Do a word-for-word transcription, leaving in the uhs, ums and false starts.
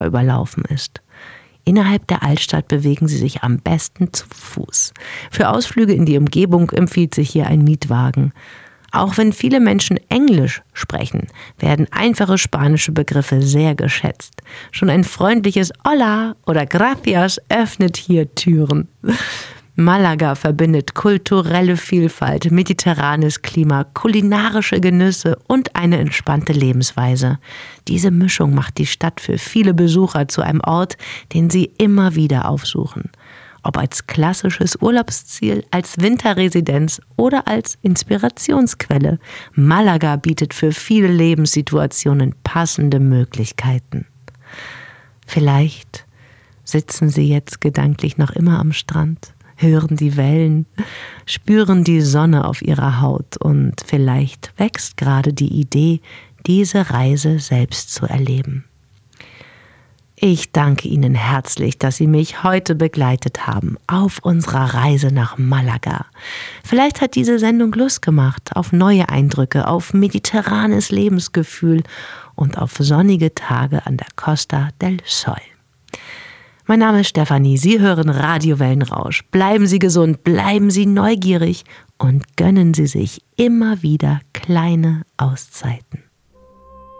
überlaufen ist. Innerhalb der Altstadt bewegen Sie sich am besten zu Fuß. Für Ausflüge in die Umgebung empfiehlt sich hier ein Mietwagen. Auch wenn viele Menschen Englisch sprechen, werden einfache spanische Begriffe sehr geschätzt. Schon ein freundliches Hola oder Gracias öffnet hier Türen. Malaga verbindet kulturelle Vielfalt, mediterranes Klima, kulinarische Genüsse und eine entspannte Lebensweise. Diese Mischung macht die Stadt für viele Besucher zu einem Ort, den sie immer wieder aufsuchen. Ob als klassisches Urlaubsziel, als Winterresidenz oder als Inspirationsquelle. Malaga bietet für viele Lebenssituationen passende Möglichkeiten. Vielleicht sitzen Sie jetzt gedanklich noch immer am Strand, hören die Wellen, spüren die Sonne auf ihrer Haut und vielleicht wächst gerade die Idee, diese Reise selbst zu erleben. Ich danke Ihnen herzlich, dass Sie mich heute begleitet haben auf unserer Reise nach Malaga. Vielleicht hat diese Sendung Lust gemacht auf neue Eindrücke, auf mediterranes Lebensgefühl und auf sonnige Tage an der Costa del Sol. Mein Name ist Stefanie, Sie hören Radio Wellenrausch. Bleiben Sie gesund, bleiben Sie neugierig und gönnen Sie sich immer wieder kleine Auszeiten.